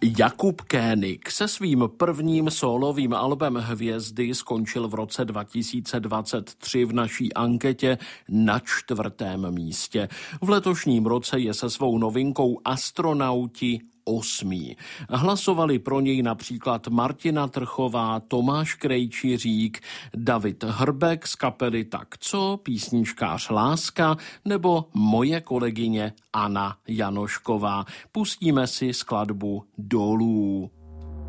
Jakub Koenig se svým prvním sólovým albem Hvězdy skončil v roce 2023 v naší anketě na 4. místě. V letošním roce je se svou novinkou Astronauti 8. Hlasovali pro něj například Martina Trchová, Tomáš Krejčiřík, David Hrbek z kapely Tak co, písničkář Láska nebo moje kolegyně Anna Janošková. Pustíme si skladbu Dolů.